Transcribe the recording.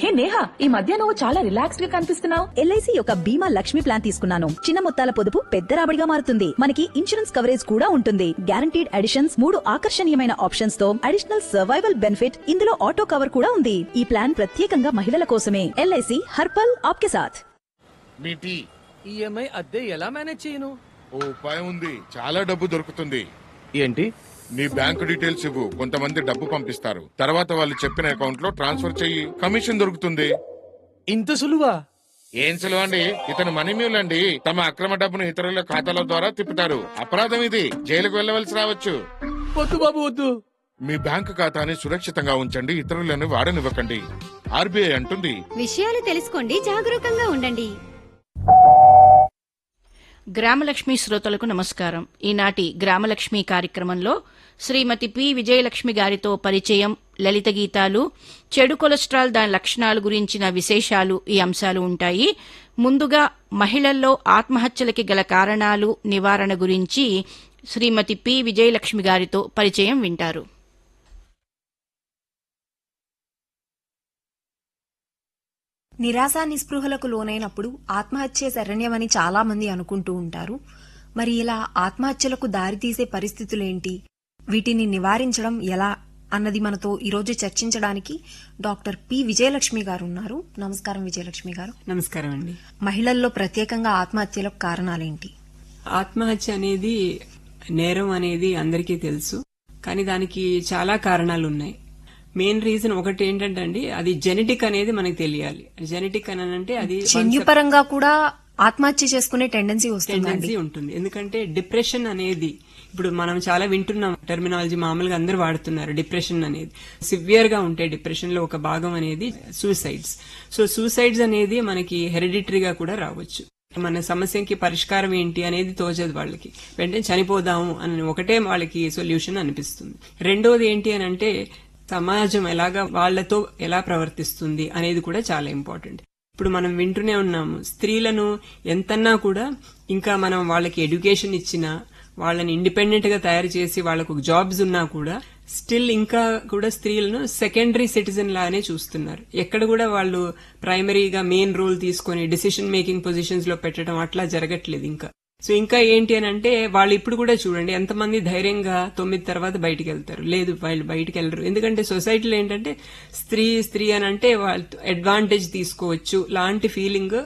నేహా, ఈ మధ్య నువ్వు చాలా రిలాక్స్డ్ గా కనిపిస్తున్నావు. ఎల్ఐసి యొక్క బీమా లక్ష్మి ప్లాన్ తీసుకున్నాను. చిన్న మొత్తాల పొదుపు పెద్ద రాబడిగా మారుతుంది. మనకి ఇన్సూరెన్స్ కవరేజ్ కూడా ఉంటుంది. గ్యారంటీడ్ అడిషన్స్, 3 ఆకర్షణీయమైన ఆప్షన్స్ తో అడిషనల్ సర్వైవల్ బెనిఫిట్, ఇందులో ఆటో కవర్ కూడా ఉంది. ఈ ప్లాన్ ప్రత్యేకంగా మహిళల కోసమే. ఎల్ఐసి హర్పల్ ఆప్కే సాథ్. మీ టీ ఈఎంఐ అద్దె ఎలా మేనేజ్ చేయను? ఓ ఉపాయం ఉంది, చాలా డబ్బు దొరుకుతుంది. ఏంటి? నీ బ్యాంకు డీటెయిల్స్ ఇవ్వు, కొంతమంది డబ్బు పంపిస్తారు. తర్వాత వాళ్ళు చెప్పిన అకౌంట్ లో ట్రాన్స్ఫర్ చెయ్యి, కమిషన్ దొరుకుతుంది. ఇంత సులువా? ఏం సులువు అండి, ఇతను మనీ మ్యూల్ అండి. తమ అక్రమ డబ్బును ఇతరుల ఖాతాల ద్వారా తిప్పుతారు. అపరాధం ఇది, జైలుకు వెళ్లవలసి రావచ్చు. వద్దు బాబు వద్దు. మీ బ్యాంకు ఖాతాని సురక్షితంగా ఉంచండి, ఇతరులను వాడనివ్వకండి. ఆర్బీఐ అంటుంది, విషయాలు తెలుసుకోండి, జాగరూకంగా ఉండండి. గ్రామలక్ష్మి శ్రోతలకు నమస్కారం. ఈనాటి గ్రామలక్ష్మి కార్యక్రమంలో శ్రీమతి పి విజయలక్ష్మి గారితో పరిచయం, లలిత గీతాలు, చెడు కొలెస్ట్రాల్ దాని లక్షణాలు గురించిన విశేషాలు ఈ అంశాలు ఉంటాయి. ముందుగా మహిళల్లో ఆత్మహత్యలకి గల కారణాలు, నివారణ గురించి శ్రీమతి పి విజయలక్ష్మి గారితో పరిచయం వింటారు. నిరాశ నిస్పృహలకు లోనైనప్పుడు ఆత్మహత్య శరణ్యమని చాలా మంది అనుకుంటూ ఉంటారు. మరి ఇలా ఆత్మహత్యలకు దారితీసే పరిస్థితులేంటి, వీటిని నివారించడం ఎలా అన్నది మనతో ఈరోజు చర్చించడానికి డాక్టర్ పి విజయలక్ష్మి గారు ఉన్నారు. నమస్కారం విజయలక్ష్మి గారు. నమస్కారం అండి. మహిళల్లో ప్రత్యేకంగా ఆత్మహత్యలకు కారణాలేంటి? ఆత్మహత్య అనేది నేరం అనేది అందరికీ తెలుసు, కానీ దానికి చాలా కారణాలు ఉన్నాయి. మెయిన్ రీజన్ ఒకటి ఏంటంటే అండి, అది జెనెటిక్ అనేది మనకు తెలియాలి. జెనెటిక్ అని అంటే అది జన్యుపరంగా కూడా ఆత్మహత్య చేసుకునే టెండెన్సీ ఉంటుంది. ఎందుకంటే డిప్రెషన్ అనేది ఇప్పుడు మనం చాలా వింటున్నాం టెర్మినాలజీ, మామూలుగా అందరూ వాడుతున్నారు. డిప్రెషన్ అనేది సివియర్ గా ఉంటే డిప్రెషన్ లో ఒక భాగం అనేది సూసైడ్స్. సో సూసైడ్స్ అనేది మనకి హెరిడిటరీగా కూడా రావచ్చు. మన సమస్యకి పరిష్కారం ఏంటి అనేది తోచదు వాళ్ళకి, వెంటనే చనిపోదాము అని ఒకటే వాళ్ళకి సొల్యూషన్ అనిపిస్తుంది. రెండోది ఏంటి అని అంటే సమాజం ఎలాగా వాళ్లతో ఎలా ప్రవర్తిస్తుంది అనేది కూడా చాలా ఇంపార్టెంట్. ఇప్పుడు మనం వింటూనే ఉన్నాము, స్త్రీలను ఎంతన్నా కూడా ఇంకా మనం వాళ్ళకి ఎడ్యుకేషన్ ఇచ్చినా, వాళ్ళని ఇండిపెండెంట్ గా తయారు చేసి వాళ్ళకు జాబ్స్ ఉన్నా కూడా స్టిల్ ఇంకా కూడా స్త్రీలను సెకండరీ సిటిజన్ లానే చూస్తున్నారు. ఎక్కడ కూడా వాళ్ళు ప్రైమరీగా మెయిన్ రోల్ తీసుకుని డిసిషన్ మేకింగ్ పొజిషన్స్ లో పెట్టడం అట్లా జరగట్లేదు ఇంకా. సో ఇంకా ఏంటి అని అంటే వాళ్ళు ఇప్పుడు కూడా చూడండి ఎంతమంది ధైర్యంగా 9 తర్వాత బయటికి వెళ్తారు. లేదు, వాళ్ళు బయటికి వెళ్లరు. ఎందుకంటే సొసైటీలో ఏంటంటే స్త్రీ అని అంటే వాళ్ళు అడ్వాంటేజ్ తీసుకోవచ్చు లాంటి ఫీలింగ్